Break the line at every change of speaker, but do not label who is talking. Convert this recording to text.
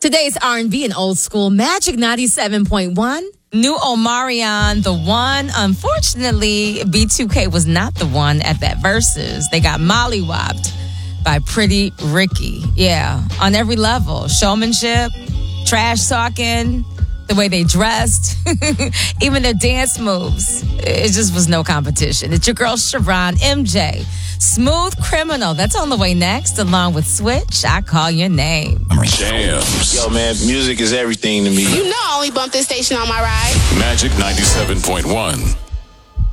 Today's R&B and old school Magic 97.1.
New Omarion, the one. Unfortunately, B2K was not the one at that Versus. They got mollywopped by Pretty Ricky. Yeah, on every level. Showmanship, trash talking, the way they dressed, even their dance moves. It just was no competition. It's your girl, Sharon MJ. Smooth Criminal. That's on the way next, along with Switch. I Call Your Name.
Jams.
Yo, man, music is everything to me.
You know I only bump this station on my ride.
Magic 97.1.